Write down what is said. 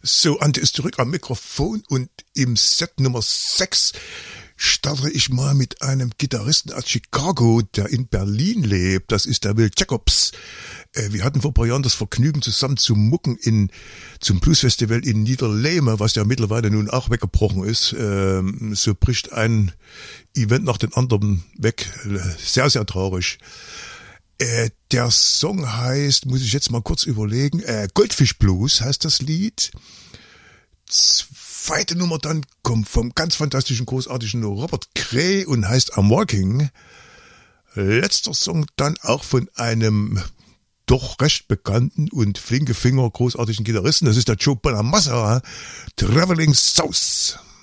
So, Ante ist zurück am Mikrofon und im Set Nummer 6 starte ich mal mit einem Gitarristen aus Chicago, der in Berlin lebt. Das ist der Will Jacobs. Wir hatten vor ein paar Jahren das Vergnügen, zusammen zu mucken zum Bluesfestival in Niederlehme, was ja mittlerweile nun auch weggebrochen ist. So bricht ein Event nach dem anderen weg. Sehr, sehr traurig. Der Song heißt, muss ich jetzt mal kurz überlegen, Goldfish Blues heißt das Lied. Zweite Nummer dann kommt vom ganz fantastischen, großartigen Robert Cray und heißt I'm Walking. Letzter Song dann auch von einem doch recht bekannten und flinke Finger großartigen Gitarristen. Das ist der Joe Bonamassa, Traveling South.